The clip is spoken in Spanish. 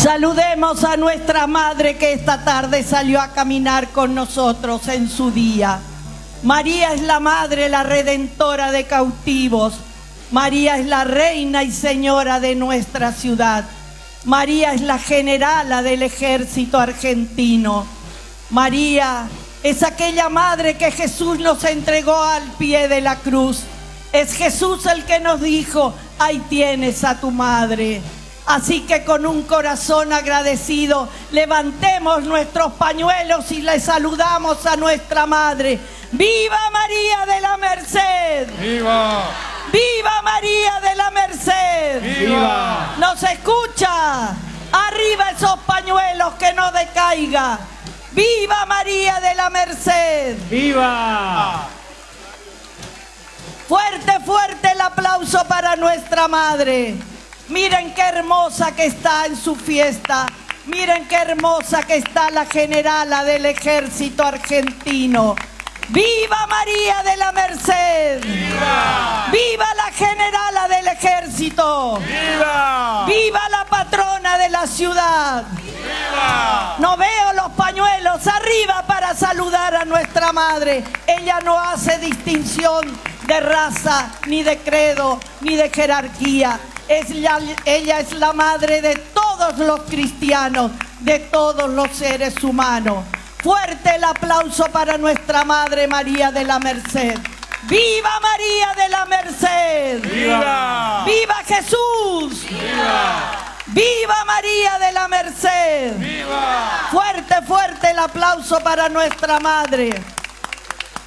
Saludemos a nuestra Madre que esta tarde salió a caminar con nosotros en su día. María es la Madre, la Redentora de cautivos. María es la Reina y Señora de nuestra ciudad. María es la Generala del Ejército Argentino. María es aquella Madre que Jesús nos entregó al pie de la cruz. Es Jesús el que nos dijo: ahí tienes a tu Madre. Así que con un corazón agradecido, levantemos nuestros pañuelos y le saludamos a nuestra Madre. ¡Viva María de la Merced! ¡Viva! ¡Viva María de la Merced! ¡Viva! ¿Nos escucha? Arriba esos pañuelos, que no decaiga. ¡Viva María de la Merced! ¡Viva! Fuerte, fuerte el aplauso para nuestra Madre. Miren qué hermosa que está en su fiesta. Miren qué hermosa que está la Generala del Ejército Argentino. ¡Viva María de la Merced! ¡Viva! ¡Viva la Generala del Ejército! ¡Viva! ¡Viva la patrona de la ciudad! ¡Viva! No veo los pañuelos arriba para saludar a nuestra Madre. Ella no hace distinción de raza, ni de credo, ni de jerarquía. Ella es la Madre de todos los cristianos, de todos los seres humanos. Fuerte el aplauso para nuestra Madre María de la Merced. ¡Viva María de la Merced! ¡Viva! ¡Viva Jesús! ¡Viva! ¡Viva María de la Merced! ¡Viva! Fuerte, fuerte el aplauso para nuestra Madre.